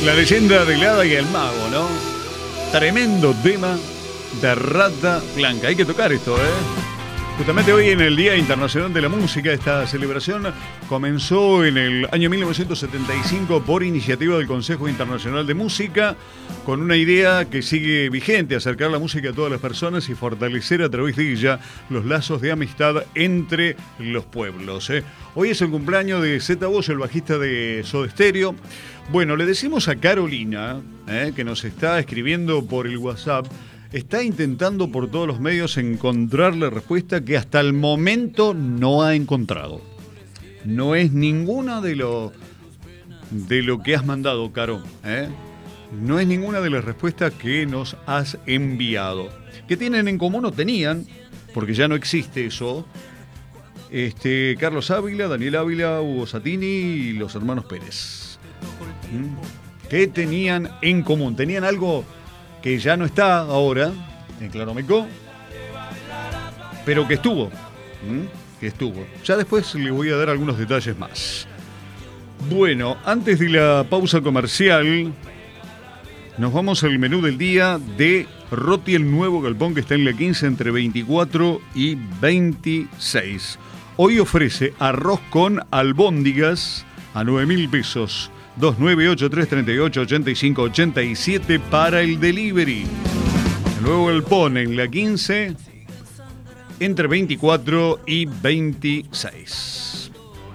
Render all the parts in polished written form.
La leyenda del hada y el mago, ¿no? Tremendo tema de Rata Blanca. Hay que tocar esto, ¿eh? Justamente hoy en el Día Internacional de la Música, esta celebración comenzó en el año 1975 por iniciativa del Consejo Internacional de Música, con una idea que sigue vigente: acercar la música a todas las personas y fortalecer a través de ella los lazos de amistad entre los pueblos. Hoy es el cumpleaños de Zeta Bos, el bajista de Soda Stereo. Bueno, le decimos a Carolina, que nos está escribiendo por el WhatsApp, está intentando por todos los medios encontrar la respuesta que hasta el momento no ha encontrado. No es ninguna de lo que has mandado, Caro. No es ninguna de las respuestas que nos has enviado. ¿Qué tienen en común o tenían? Porque ya no existe eso. Carlos Ávila, Daniel Ávila, Hugo Satini y los hermanos Pérez. ¿Qué tenían en común? ¿Tenían algo que ya no está ahora en Claromecó, pero que estuvo? Ya después le voy a dar algunos detalles más. Bueno, antes de la pausa comercial, nos vamos al menú del día de Roti, el nuevo galpón que está en la 15 entre 24 y 26. Hoy ofrece arroz con albóndigas a 9.000 pesos. 2983388587 para el delivery. El nuevo galpón en la 15 entre 24 y 26.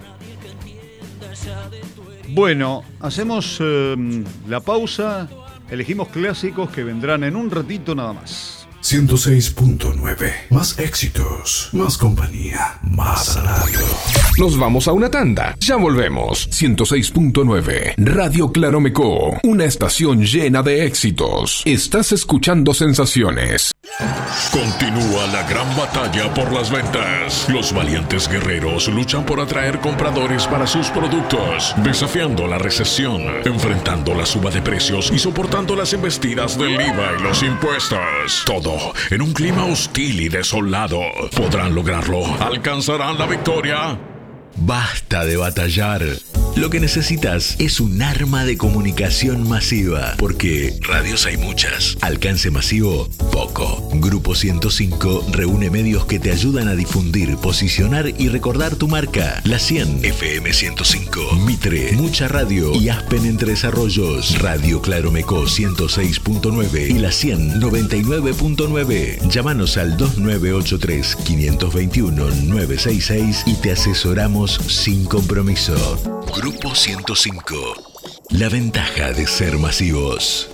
Bueno, hacemos la pausa. Elegimos clásicos que vendrán en un ratito nada más. 106.9. Más éxitos, más compañía, más radio. Nos vamos a una tanda. Ya volvemos. 106.9. Radio Claromecó. Una estación llena de éxitos. Estás escuchando Sensaciones. Continúa la gran batalla por las ventas. Los valientes guerreros luchan por atraer compradores para sus productos, desafiando la recesión, enfrentando la suba de precios y soportando las embestidas del IVA y los impuestos. Todo en un clima hostil y desolado. ¿Podrán lograrlo? ¿Alcanzarán la victoria? Basta de batallar. Lo que necesitas es un arma de comunicación masiva, porque radios hay muchas, alcance masivo poco. Grupo 105 reúne medios que te ayudan a difundir, posicionar y recordar tu marca. La 100, FM 105, Mitre, Mucha Radio y Aspen Entre Desarrollos. Radio Claromecó 106.9 y la 100 99.9. Llámanos al 2983 521 966 y te asesoramos sin compromiso. Grupo 105. La ventaja de ser masivos.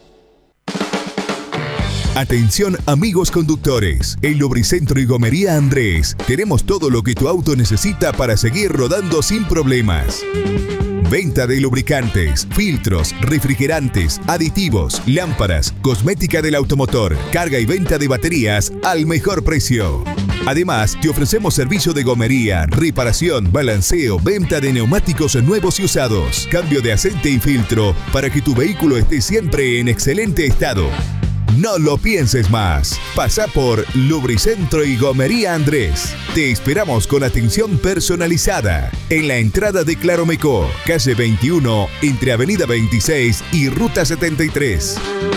Atención amigos conductores, en Lubricentro y Gomería Andrés tenemos todo lo que tu auto necesita para seguir rodando sin problemas. Venta de lubricantes, filtros, refrigerantes, aditivos, lámparas, cosmética del automotor, carga y venta de baterías al mejor precio. Además, te ofrecemos servicio de gomería, reparación, balanceo, venta de neumáticos nuevos y usados, cambio de aceite y filtro para que tu vehículo esté siempre en excelente estado. No lo pienses más. Pasa por Lubricentro y Gomería Andrés. Te esperamos con atención personalizada en la entrada de Claromecó, calle 21, entre Avenida 26 y Ruta 73.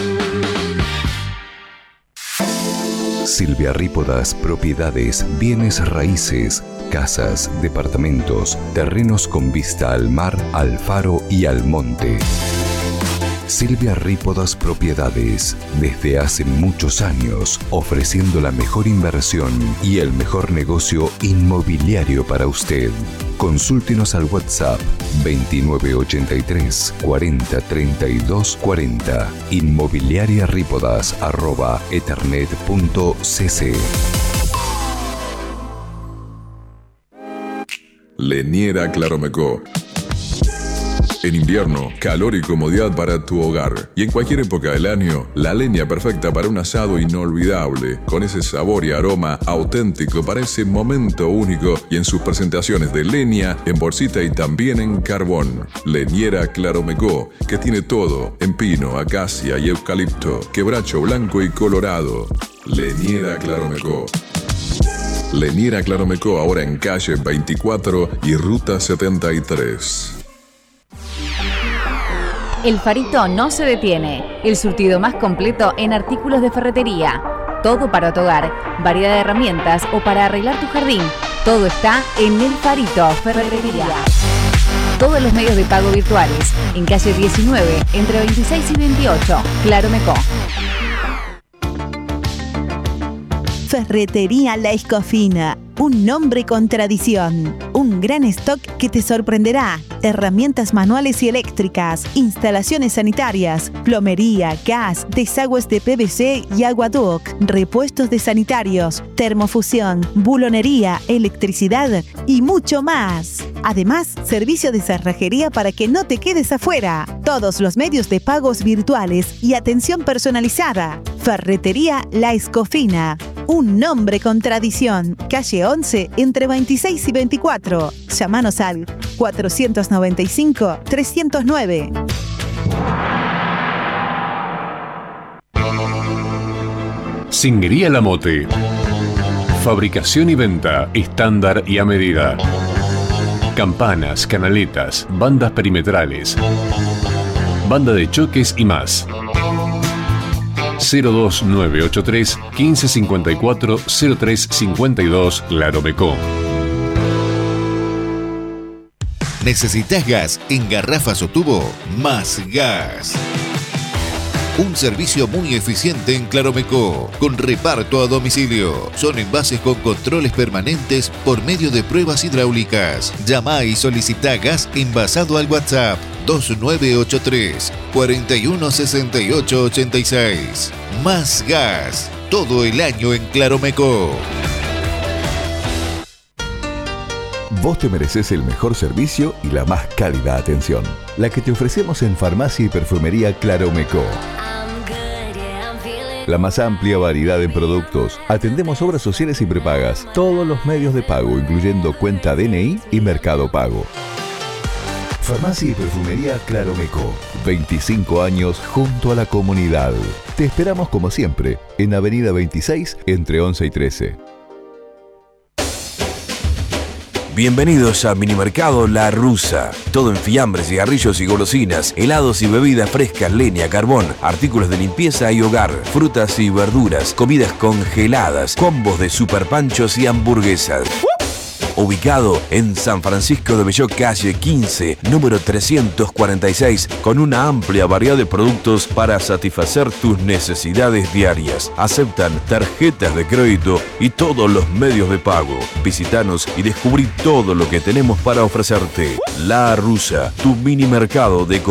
Silvia Rípodas Propiedades, Bienes Raíces, casas, departamentos, terrenos con vista al mar, al faro y al monte. Silvia Rípodas Propiedades, desde hace muchos años, ofreciendo la mejor inversión y el mejor negocio inmobiliario para usted. Consúltenos al WhatsApp 2983 40 32 40, inmobiliariaripodas@ethernet.cc. Leniera Claromecó. En invierno, calor y comodidad para tu hogar. Y en cualquier época del año, la leña perfecta para un asado inolvidable, con ese sabor y aroma auténtico para ese momento único, y en sus presentaciones de leña, en bolsita y también en carbón. Leñera Claromecó, que tiene todo en pino, acacia y eucalipto, quebracho blanco y colorado. Leñera Claromecó. Leñera Claromecó, ahora en calle 24 y ruta 73. El Farito no se detiene. El surtido más completo en artículos de ferretería. Todo para tu hogar, variedad de herramientas o para arreglar tu jardín. Todo está en El Farito Ferretería. Todos los medios de pago virtuales. En calle 19, entre 26 y 28. Claro Mecó. Ferretería La Escofina. Un nombre con tradición. Un gran stock que te sorprenderá. Herramientas manuales y eléctricas, instalaciones sanitarias, plomería, gas, desagües de PVC y aguaduct, repuestos de sanitarios, termofusión, bulonería, electricidad y mucho más. Además, servicio de cerrajería para que no te quedes afuera. Todos los medios de pagos virtuales y atención personalizada. Ferretería La Escofina. Un nombre con tradición. Calle 11, entre 26 y 24. Llámanos al 495-309. Singuería La Mote. Fabricación y venta estándar y a medida. Campanas, canaletas, bandas perimetrales, banda de choques y más. 02983 1554 0352 Claro Mecó. ¿Necesitas gas en garrafas o tubo? Más Gas. Un servicio muy eficiente en Claromecó, con reparto a domicilio. Son envases con controles permanentes por medio de pruebas hidráulicas. Llama y solicita gas envasado al WhatsApp 2983 416886. Más Gas, todo el año en Claromecó. Vos te mereces el mejor servicio y la más cálida atención, la que te ofrecemos en Farmacia y Perfumería Claromecó. La más amplia variedad en productos. Atendemos obras sociales y prepagas. Todos los medios de pago, incluyendo cuenta DNI y Mercado Pago. Farmacia y Perfumería Claromecó. 25 años junto a la comunidad. Te esperamos como siempre en Avenida 26 entre 11 y 13. Bienvenidos a Minimercado La Rusa. Todo en fiambres, cigarrillos y golosinas, helados y bebidas frescas, leña, carbón, artículos de limpieza y hogar, frutas y verduras, comidas congeladas, combos de superpanchos y hamburguesas. Ubicado en San Francisco de Belló, calle 15, número 346, con una amplia variedad de productos para satisfacer tus necesidades diarias. Aceptan tarjetas de crédito y todos los medios de pago. Visítanos y descubrí todo lo que tenemos para ofrecerte. La Rusa, tu mini mercado de